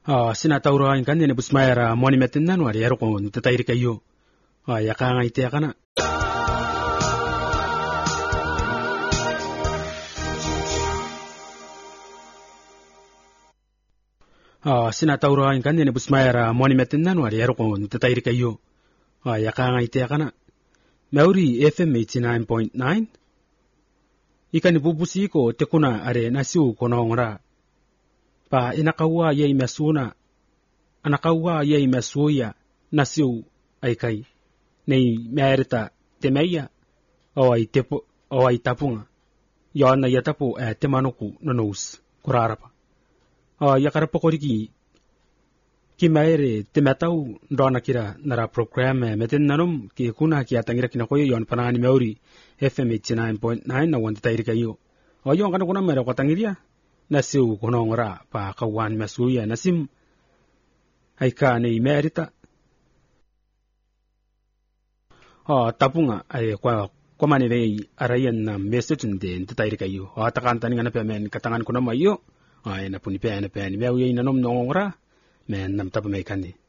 Sina tauro in kan ne busmaira moni metin nan wari yaro ko tatairi kayo. Ya ka ite kana. Sina tauro in kan ne busmaira moni metin nan wari yaro ko tatairi kayo. Ya ka ite kana. Mauri FM 89.9. Ikani bubusi ko tekuna are nasiu kono ngora. Pa inakawa yei mesuna anakawa yei mesuya nasiu aikai nei merita temeia o ai tapunga yona yatapu temanuku nonous kurarapa yakarapa koriki kimaere tematau ndona kira nara program meten nanum ki kuna ki atangira kinakoyo yon panani meuri FM 89.9 na wanta tairika yo o yon kana kuna mera kwatangiria nasiu kono ngora pa kawan masuya nasim aika nei merita tapunga ay kwa manirei arayan na message de tairika yo takantan ngana pe men katangan kuna mayo ay napuni pe na pe mewi nanom nongora men nam tapu me kani